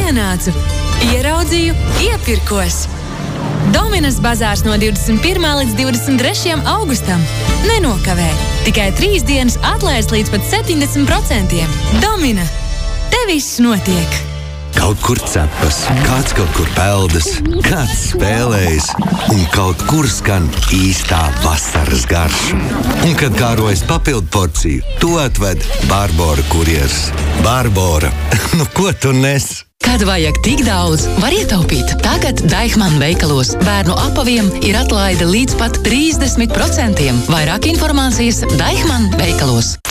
Ienācu, ieraudzīju, iepirkos. Dominas bazārs no 21. līdz 23. augustam. Nenokavē. Tikai 3 dienas atlaides līdz pat 70%. Domina. Te viss notiek. Kaut kur cepas, kāds kaut kur peldas, kāds spēlējas, un kaut kur skan īstā vasaras garša. Un, kad kārojas papildu porciju, to atved Barbora kurjers. Barbora, nu ko tu nes? Kad vajag tik daudz, var ietaupīt. Tagad Deichmann veikalos bērnu apaviem ir atlaide līdz pat 30%. Vairāk informācijas Deichmann veikalos.